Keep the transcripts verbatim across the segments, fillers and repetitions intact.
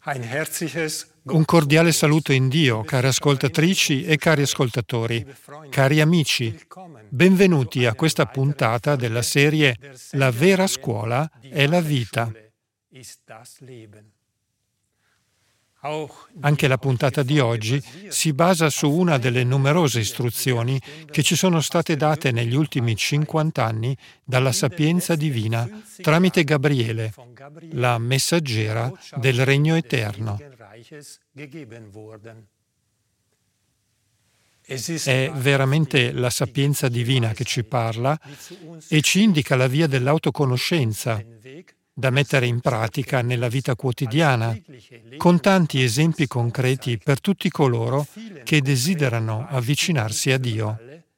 Un cordiale saluto in Dio, care ascoltatrici e cari ascoltatori, cari amici. Benvenuti a questa puntata della serie La vera scuola è la vita. Anche la puntata di oggi si basa su una delle numerose istruzioni che ci sono state date negli ultimi cinquanta anni dalla sapienza divina tramite Gabriele, la messaggera del Regno Eterno. È veramente la sapienza divina che ci parla e ci indica la via dell'autoconoscenza da mettere in pratica nella vita quotidiana, con tanti esempi concreti per tutti coloro che desiderano avvicinarsi a Dio.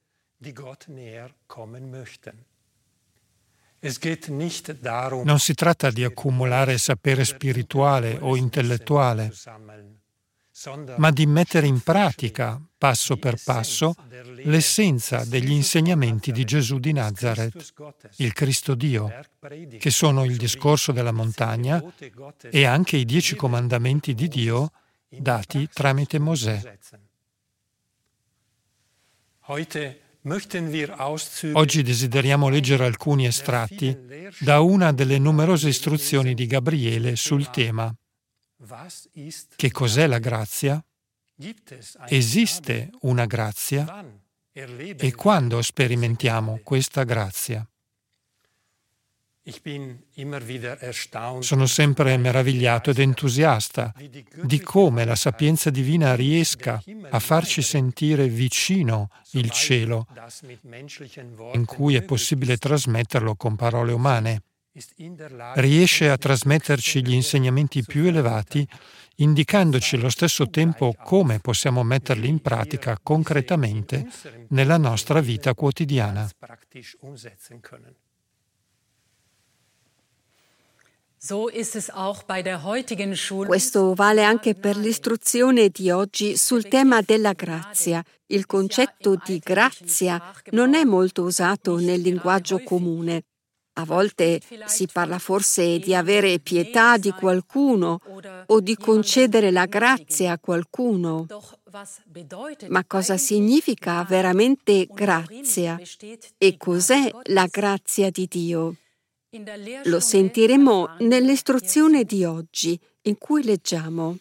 Non si tratta di accumulare sapere spirituale o intellettuale, ma di mettere in pratica, passo per passo, l'essenza degli insegnamenti di Gesù di Nazaret, il Cristo Dio, che sono il discorso della montagna e anche i dieci comandamenti di Dio dati tramite Mosè. Oggi desideriamo leggere alcuni estratti da una delle numerose istruzioni di Gabriele sul tema. Che cos'è la grazia? Esiste una grazia? E quando sperimentiamo questa grazia? Sono sempre meravigliato ed entusiasta di come la sapienza divina riesca a farci sentire vicino il cielo, in cui è possibile trasmetterlo con parole umane. Riesce a trasmetterci gli insegnamenti più elevati, indicandoci allo stesso tempo come possiamo metterli in pratica concretamente nella nostra vita quotidiana. Questo vale anche per l'istruzione di oggi sul tema della grazia. Il concetto di grazia non è molto usato nel linguaggio comune. A volte si parla forse di avere pietà di qualcuno o di concedere la grazia a qualcuno. Ma cosa significa veramente grazia? E cos'è la grazia di Dio? Lo sentiremo nell'istruzione di oggi, in cui leggiamo: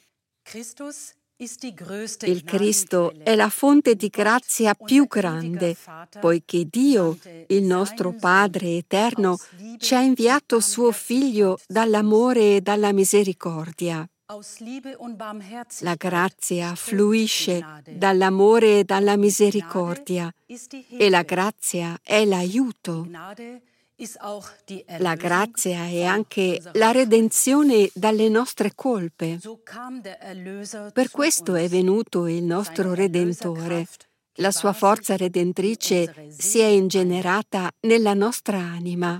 il Cristo è la fonte di grazia più grande, poiché Dio, il nostro Padre eterno, ci ha inviato suo Figlio dall'amore e dalla misericordia. La grazia fluisce dall'amore e dalla misericordia, e la grazia è l'aiuto. La grazia è anche la redenzione dalle nostre colpe. Per questo è venuto il nostro Redentore. La sua forza redentrice si è ingenerata nella nostra anima.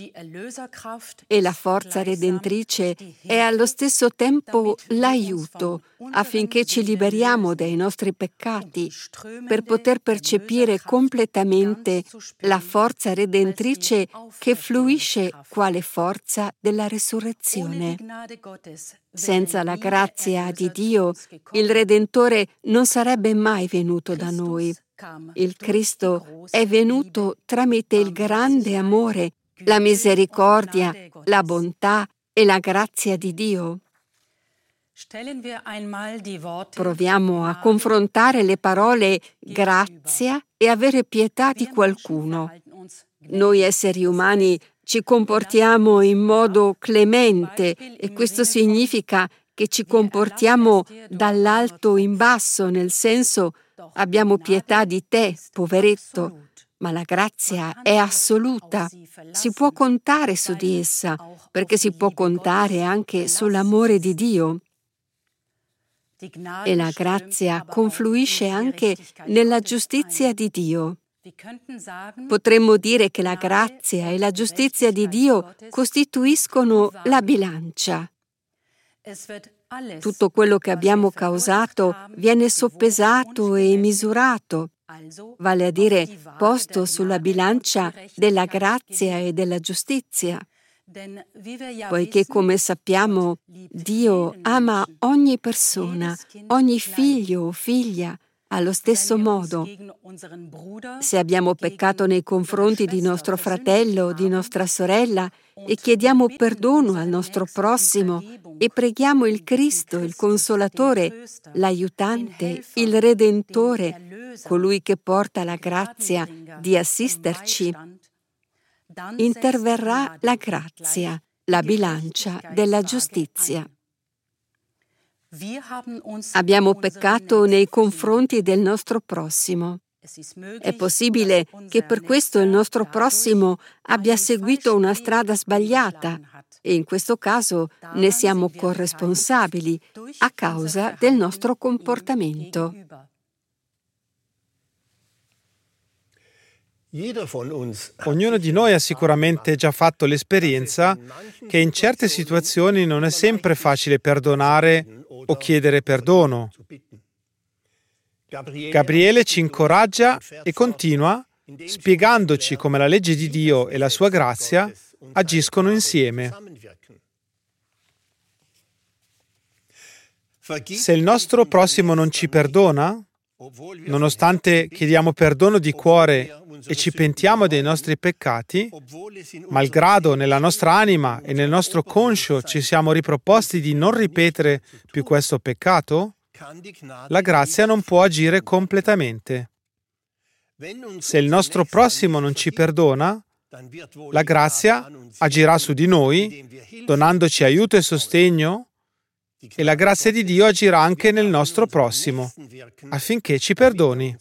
E la forza redentrice è allo stesso tempo l'aiuto affinché ci liberiamo dai nostri peccati per poter percepire completamente la forza redentrice che fluisce quale forza della resurrezione. Senza la grazia di Dio, il Redentore non sarebbe mai venuto da noi. Il Cristo è venuto tramite il grande amore, la misericordia, la bontà e la grazia di Dio. Proviamo a confrontare le parole grazia e avere pietà di qualcuno. Noi esseri umani ci comportiamo in modo clemente e questo significa che ci comportiamo dall'alto in basso, nel senso: abbiamo pietà di te, poveretto. Ma la grazia è assoluta. Si può contare su di essa, perché si può contare anche sull'amore di Dio. E la grazia confluisce anche nella giustizia di Dio. Potremmo dire che la grazia e la giustizia di Dio costituiscono la bilancia. Tutto quello che abbiamo causato viene soppesato e misurato, vale a dire posto sulla bilancia della grazia e della giustizia. Poiché, come sappiamo, Dio ama ogni persona, ogni figlio o figlia allo stesso modo. Se abbiamo peccato nei confronti di nostro fratello o di nostra sorella e chiediamo perdono al nostro prossimo e preghiamo il Cristo, il Consolatore, l'Aiutante, il Redentore, colui che porta la grazia di assisterci, interverrà la grazia, la bilancia della giustizia. Abbiamo peccato nei confronti del nostro prossimo. È possibile che per questo il nostro prossimo abbia seguito una strada sbagliata e in questo caso ne siamo corresponsabili a causa del nostro comportamento. Ognuno di noi ha sicuramente già fatto l'esperienza che in certe situazioni non è sempre facile perdonare o chiedere perdono. Gabriele ci incoraggia e continua spiegandoci come la legge di Dio e la sua grazia agiscono insieme. Se il nostro prossimo non ci perdona, nonostante chiediamo perdono di cuore e ci pentiamo dei nostri peccati, malgrado nella nostra anima e nel nostro conscio ci siamo riproposti di non ripetere più questo peccato, la grazia non può agire completamente. Se il nostro prossimo non ci perdona, la grazia agirà su di noi, donandoci aiuto e sostegno, e la grazia di Dio agirà anche nel nostro prossimo, affinché ci perdoni.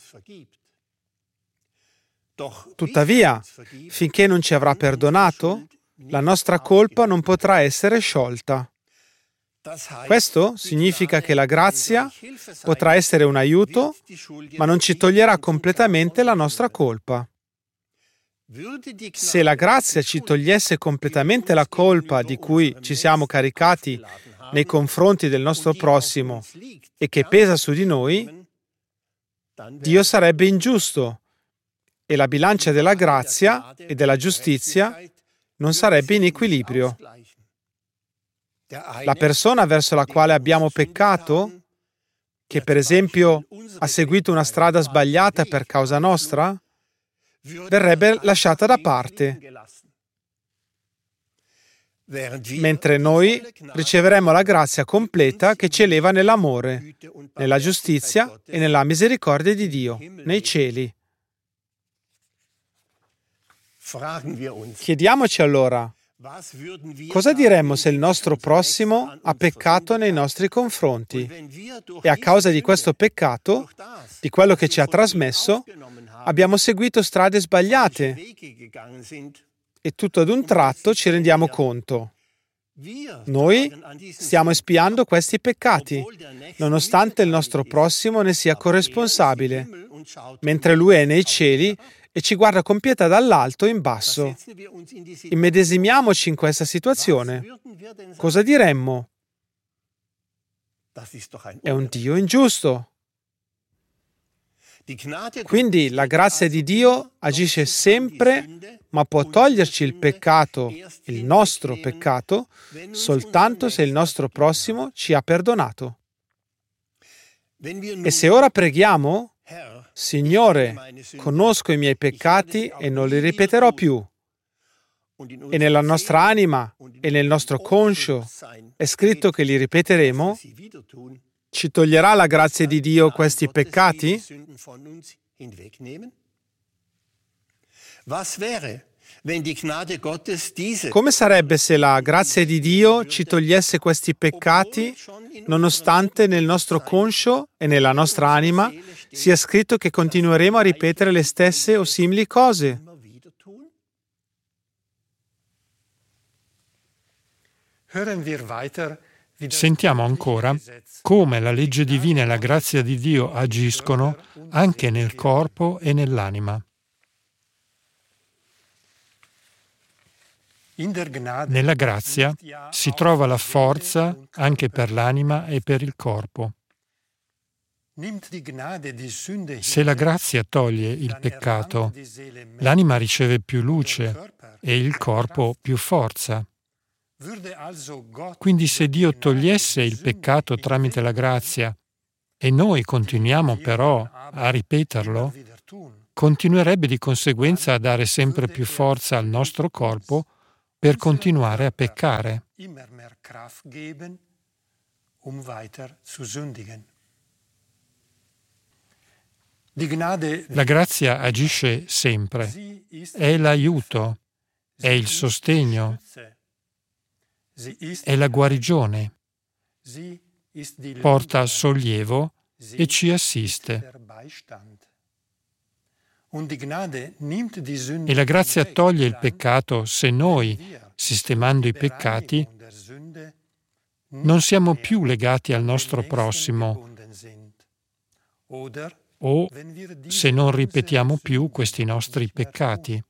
Tuttavia, finché non ci avrà perdonato, la nostra colpa non potrà essere sciolta. Questo significa che la grazia potrà essere un aiuto, ma non ci toglierà completamente la nostra colpa. Se la grazia ci togliesse completamente la colpa di cui ci siamo caricati nei confronti del nostro prossimo e che pesa su di noi, Dio sarebbe ingiusto e la bilancia della grazia e della giustizia non sarebbe in equilibrio. La persona verso la quale abbiamo peccato, che per esempio ha seguito una strada sbagliata per causa nostra, verrebbe lasciata da parte, mentre noi riceveremo la grazia completa che ci eleva nell'amore, nella giustizia e nella misericordia di Dio, nei cieli. Chiediamoci allora, cosa diremmo se il nostro prossimo ha peccato nei nostri confronti e a causa di questo peccato, di quello che ci ha trasmesso, abbiamo seguito strade sbagliate e tutto ad un tratto ci rendiamo conto. Noi stiamo espiando questi peccati, nonostante il nostro prossimo ne sia corresponsabile, mentre lui è nei cieli e ci guarda con pietà dall'alto in basso. Immedesimiamoci in questa situazione. Cosa diremmo? È un Dio ingiusto. Quindi la grazia di Dio agisce sempre, ma può toglierci il peccato, il nostro peccato, soltanto se il nostro prossimo ci ha perdonato. E se ora preghiamo, Signore, conosco i miei peccati e non li ripeterò più. E nella nostra anima e nel nostro conscio è scritto che li ripeteremo, ci toglierà la grazia di Dio questi peccati? Come sarebbe se la grazia di Dio ci togliesse questi peccati, nonostante nel nostro conscio e nella nostra anima sia scritto che continueremo a ripetere le stesse o simili cose? Sentiamo ancora come la legge divina e la grazia di Dio agiscono anche nel corpo e nell'anima. Nella grazia si trova la forza anche per l'anima e per il corpo. Se la grazia toglie il peccato, l'anima riceve più luce e il corpo più forza. Quindi se Dio togliesse il peccato tramite la grazia e noi continuiamo però a ripeterlo, continuerebbe di conseguenza a dare sempre più forza al nostro corpo per continuare a peccare. La grazia agisce sempre, è l'aiuto, è il sostegno, è la guarigione, porta sollievo e ci assiste. E la grazia toglie il peccato se noi, sistemando i peccati, non siamo più legati al nostro prossimo o se non ripetiamo più questi nostri peccati.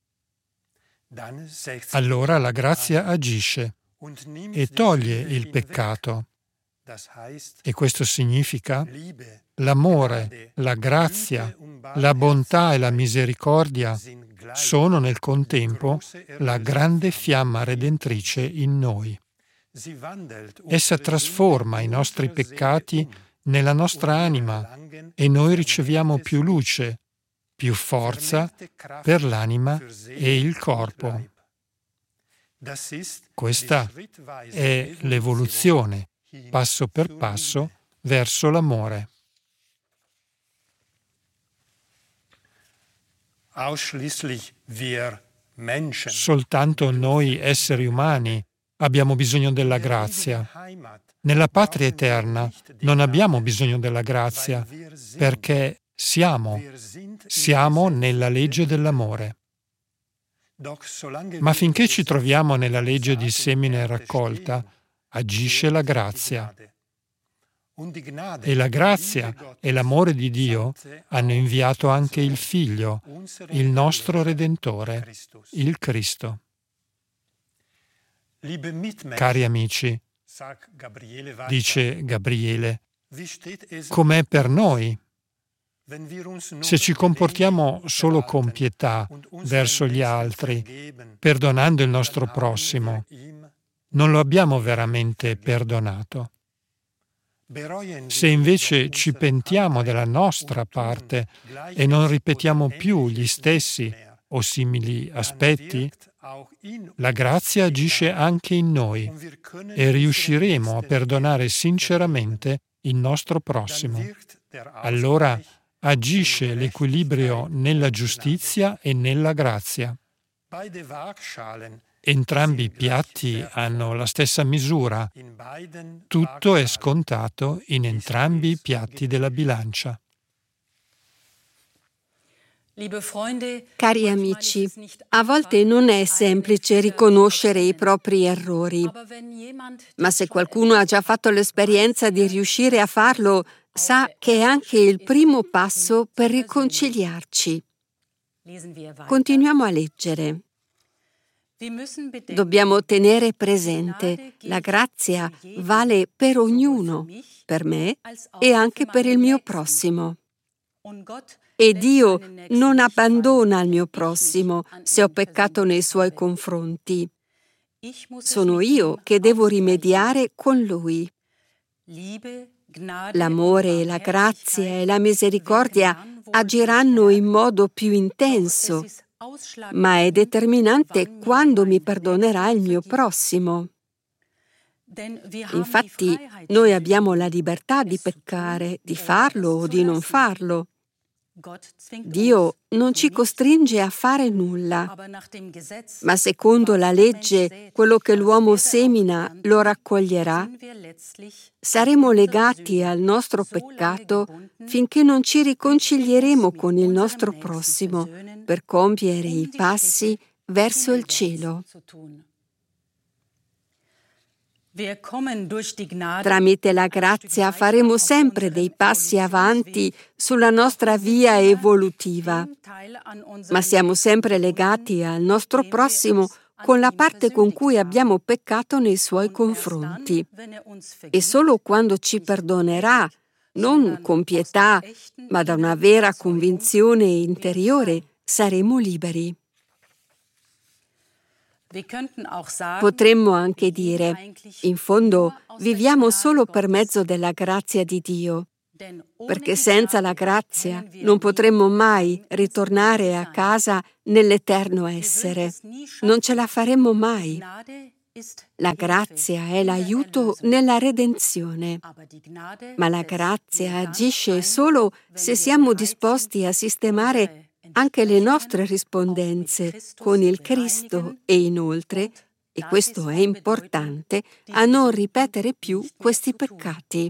Allora la grazia agisce e toglie il peccato. E questo significa l'amore, la grazia, la bontà e la misericordia sono nel contempo la grande fiamma redentrice in noi. Essa trasforma i nostri peccati nella nostra anima e noi riceviamo più luce, più forza per l'anima e il corpo. Questa è l'evoluzione, passo per passo, verso l'amore. Soltanto noi esseri umani abbiamo bisogno della grazia. Nella patria eterna non abbiamo bisogno della grazia perché siamo, siamo nella legge dell'amore. Ma finché ci troviamo nella legge di semine e raccolta, agisce la grazia. E la grazia e l'amore di Dio hanno inviato anche il Figlio, il nostro Redentore, il Cristo. Cari amici, dice Gabriele, com'è per noi? Se ci comportiamo solo con pietà verso gli altri, perdonando il nostro prossimo, non lo abbiamo veramente perdonato. Se invece ci pentiamo della nostra parte e non ripetiamo più gli stessi o simili aspetti, la grazia agisce anche in noi e riusciremo a perdonare sinceramente il nostro prossimo. Allora agisce l'equilibrio nella giustizia e nella grazia. Entrambi i piatti hanno la stessa misura. Tutto è scontato in entrambi i piatti della bilancia. Cari amici, a volte non è semplice riconoscere i propri errori, ma se qualcuno ha già fatto l'esperienza di riuscire a farlo, sa che è anche il primo passo per riconciliarci. Continuiamo a leggere. Dobbiamo tenere presente, la grazia vale per ognuno, per me e anche per il mio prossimo. E Dio non abbandona il mio prossimo se ho peccato nei suoi confronti. Sono io che devo rimediare con lui. L'amore, la grazia e la misericordia agiranno in modo più intenso, ma è determinante quando mi perdonerà il mio prossimo. Infatti, noi abbiamo la libertà di peccare, di farlo o di non farlo. Dio non ci costringe a fare nulla, ma secondo la legge, quello che l'uomo semina lo raccoglierà. Saremo legati al nostro peccato finché non ci riconcilieremo con il nostro prossimo per compiere i passi verso il cielo. Tramite la grazia faremo sempre dei passi avanti sulla nostra via evolutiva, ma siamo sempre legati al nostro prossimo con la parte con cui abbiamo peccato nei suoi confronti. E solo quando ci perdonerà, non con pietà, ma da una vera convinzione interiore, saremo liberi. Potremmo anche dire, in fondo, viviamo solo per mezzo della grazia di Dio, perché senza la grazia non potremmo mai ritornare a casa nell'eterno essere. Non ce la faremmo mai. La grazia è l'aiuto nella redenzione, ma la grazia agisce solo se siamo disposti a sistemare anche le nostre rispondenze con il Cristo e inoltre, e questo è importante, a non ripetere più questi peccati.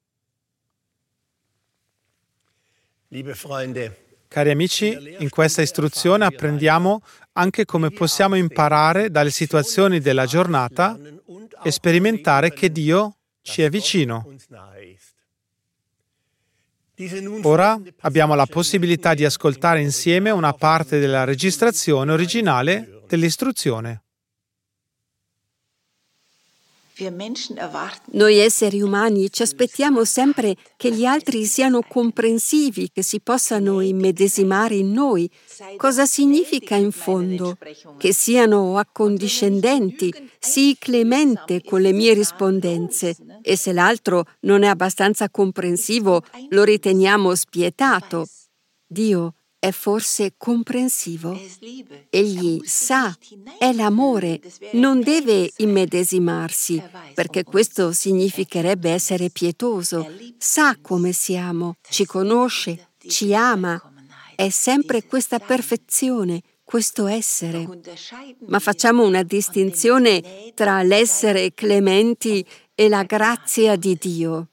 Cari amici, in questa istruzione apprendiamo anche come possiamo imparare dalle situazioni della giornata e sperimentare che Dio ci è vicino. Ora abbiamo la possibilità di ascoltare insieme una parte della registrazione originale dell'istruzione. Noi esseri umani ci aspettiamo sempre che gli altri siano comprensivi, che si possano immedesimare in noi. Cosa significa in fondo? Che siano accondiscendenti, sii clemente con le mie rispondenze, e se l'altro non è abbastanza comprensivo, lo riteniamo spietato. Dio è forse comprensivo? Egli sa, è l'amore, non deve immedesimarsi, perché questo significherebbe essere pietoso. Sa come siamo, ci conosce, ci ama. È sempre questa perfezione, questo essere. Ma facciamo una distinzione tra l'essere clementi e la grazia di Dio.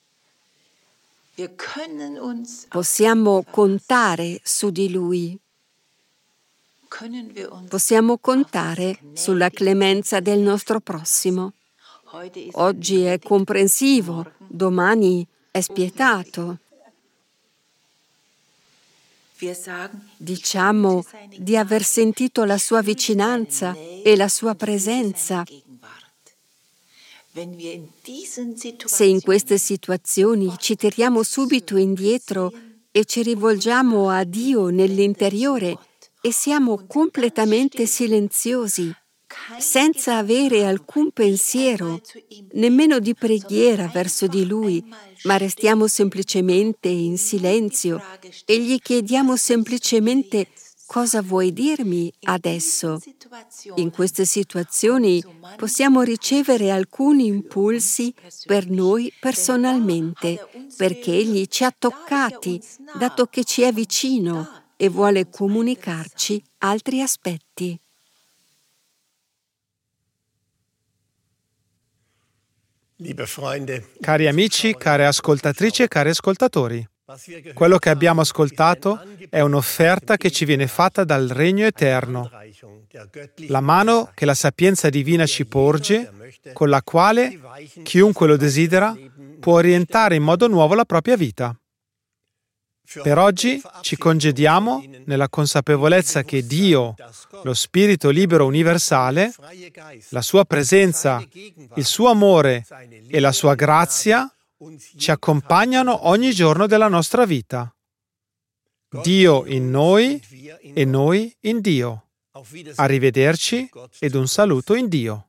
Possiamo contare su di Lui. Possiamo contare sulla clemenza del nostro prossimo. Oggi è comprensivo, domani è spietato. Diciamo di aver sentito la sua vicinanza e la sua presenza. Se in queste situazioni ci tiriamo subito indietro e ci rivolgiamo a Dio nell'interiore e siamo completamente silenziosi, senza avere alcun pensiero, nemmeno di preghiera verso di Lui, ma restiamo semplicemente in silenzio e gli chiediamo semplicemente: cosa vuoi dirmi adesso? In queste situazioni possiamo ricevere alcuni impulsi per noi personalmente, perché Egli ci ha toccati, dato che ci è vicino e vuole comunicarci altri aspetti. Cari amici, care ascoltatrici e cari ascoltatori, quello che abbiamo ascoltato è un'offerta che ci viene fatta dal Regno Eterno, la mano che la sapienza divina ci porge, con la quale chiunque lo desidera può orientare in modo nuovo la propria vita. Per oggi ci congediamo nella consapevolezza che Dio, lo Spirito libero universale, la sua presenza, il suo amore e la sua grazia ci accompagnano ogni giorno della nostra vita. Dio in noi e noi in Dio. Arrivederci ed un saluto in Dio.